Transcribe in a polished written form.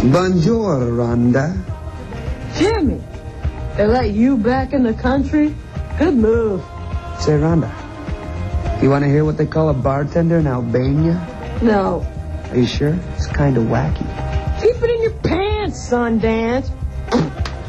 Bonjour, Rhonda. Jimmy, they let you back in the country? Good move. Say, Rhonda, you want to hear what they call a bartender in Albania? No. Are you sure? It's kind of wacky. Keep it in your pants, Sundance.